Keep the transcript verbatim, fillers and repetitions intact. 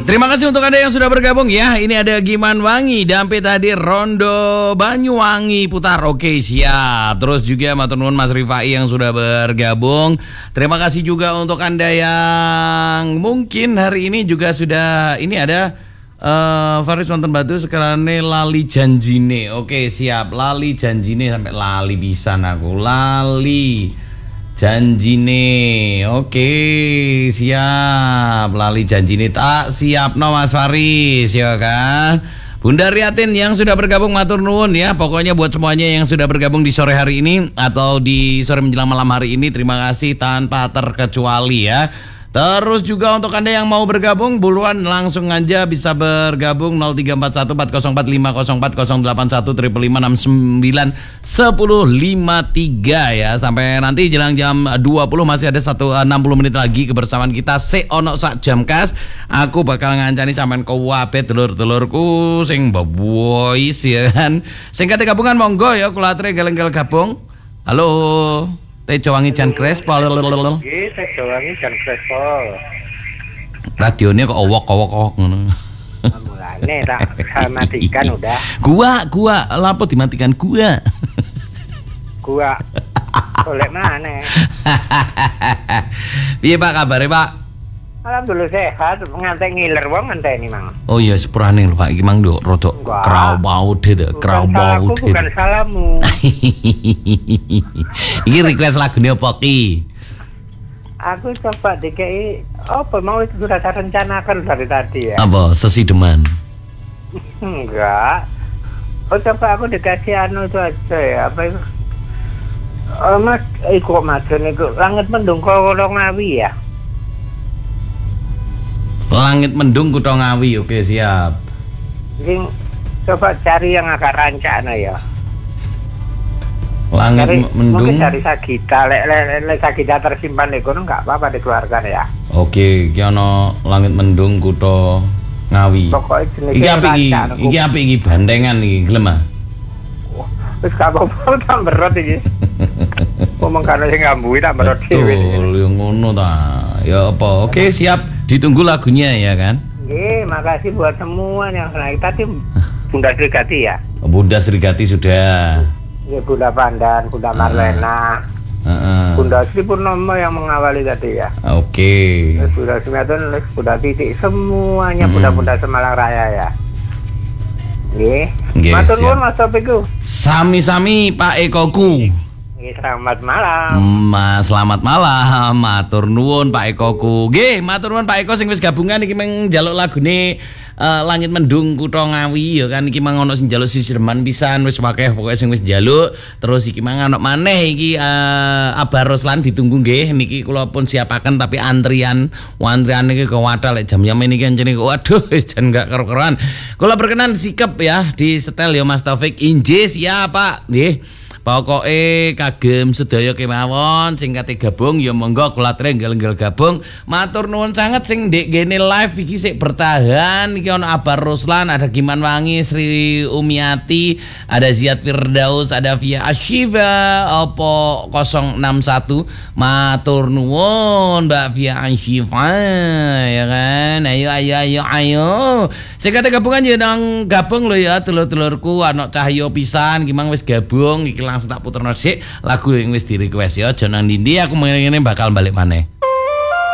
Terima kasih untuk Anda yang sudah bergabung ya. Ini ada Giman Wangi, Dampe tadi Rondo Banyuwangi putar. Oke, siap. Terus juga matur nuwun Mas Rifai yang sudah bergabung. Terima kasih juga untuk Anda yang mungkin hari ini juga sudah ini ada uh, Faris Wonten Batu sekarane lali janjine. Oke, siap. Lali janjine sampai lali bisa aku. Lali janjine, oke, siap. Lali janjine tak siap no Mas Faris, ya kan. Bunda Riatin yang sudah bergabung matur nuwun ya. Pokoknya buat semuanya yang sudah bergabung di sore hari ini atau di sore menjelang malam hari ini, terima kasih tanpa terkecuali ya. Terus juga untuk Anda yang mau bergabung, buruan langsung aja bisa bergabung nol tiga empat satu empat nol empat lima nol empat nol delapan satu lima lima enam sembilan satu nol lima tiga ya. Sampai nanti jelang jam dua puluh masih ada satu enam puluh menit lagi kebersamaan kita se ono sak jam kas. Aku bakal ngancani sampean kuwabe telur-telurku sing boys ya kan. Sing kate gabungan monggo ya kula atre galeng-galeng gabung. Halo. Tejo Wangi Jan Krespol. Nggih, Tejo Wangi Jan Krespol. Radionya kok owok-owok ngono. Mulane tak saya matikan udah. Gua, gua lapo dimatikan gua. Gua. Oleh mana? Piye Pak kabare, Pak? Alhamdulillah sehat, ngantek ngiler wong ngenteni Mang. Oh iya sepurane lho Pak, iki Mang nduk rodok krawaude to, krawaude. Bukan salahmu. Iki request lagune apa ki? Aku coba dikei apa mau itu sudah saya rencanakan dari tadi ya. Apa sesideman? Enggak. Oh coba aku dikasih anu itu aja ya, apa itu? Oh Mas, iku macen iku langit mendung karo Ngawi ya. Langit mendung Kutha Ngawi, oke siap. Sing coba cari yang agak rancana ya. Langit cari, mendung. Mungkin cari Sagita, lek le, le, le Sagita tersimpan di gunung nggak apa-apa dikeluarkan ya. Oke, ki ono langit mendung Kutha Ngawi. Pokoknya jenis iki apik iki, iki apik iki bandengan iki, gelem ah. Wis gak apa-apa tak berot iki. Ngomong kana sing ngambui tak berot dhewe. Betul, yo ngono ta. Ya apa? Oke, siap. Ditunggu lagunya ya kan? Nggih, makasih buat semua yang naik tadi Bunda Srigati ya. Bunda Srigati sudah. Ya Bunda Pandan, Bunda Marlena. Uh, uh. Bunda Sri Purnomo yang mengawali tadi ya. Oke. Okay. Bunda Sumiatun, Bunda Titik, semuanya hmm. Bunda-bunda Semalang Raya ya. Nggih. Matur nuwun Mas Topiku. Sami-sami Pak Ekoku. Selamat malam. Mas, selamat malam. Matur nuwun Pak Ekoku. Nggih, matur nuwun Pak Eko sing wis gabungan iki meng njaluk lagune uh, Langit Mendung Kutha Ngawi ya kan iki mang ono sing njaluk sisireman pisan wis akeh pokoke sing wis njaluk. Terus iki mang ono maneh iki uh, Abah Roslan ditunggu nggih niki kula pun siapaken tapi antrian antrian iki kewathal lek jam-jam niki anjene waduh wis jan gak karo-karoan. Kula berkenan sikep ya di setel ya Mas Taufik. Injih siap Pak. Nggih. Pokoke kagem sedaya kemawon sing kate gabung ya monggo kula trenggal-enggal gabung. Matur nuwun sanget sing ndek gene live iki sik bertahan. Iki ono Abar Ruslan, ada Giman Wangi, Sri Umiati, ada Ziyad Firdaus, ada Via Ashifa opo nol enam satu. Matur nuwun Mbak Via Ashifa ya kan. Ayo ayo ayo ayo. Sing kate gabungan ya nang gabung lho ya telur-telurku ana Cahyo pisan Gimang wis gabung iki langsung tak puterno sik lagu yang wis di request ya. Aja nang ndi aku ngene bakal balik maneh.